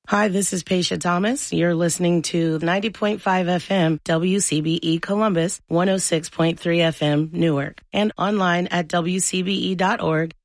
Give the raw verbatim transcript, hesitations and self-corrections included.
Hi, this is Paisha Thomas. You're listening to ninety point five F M W C B E Columbus, one oh six point three F M Newark, and online at W C B E dot org